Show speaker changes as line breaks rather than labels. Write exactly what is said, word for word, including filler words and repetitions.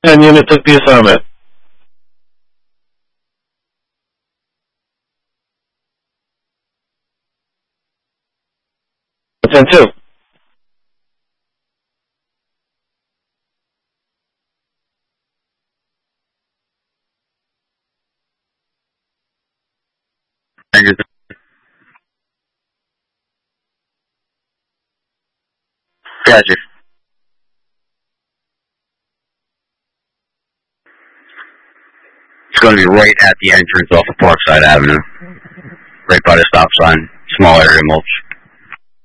ten unit took the assignment. ten two.
Gotcha. It's going to be right at the entrance off of Parkside Avenue. Right by the stop sign. Small area mulch.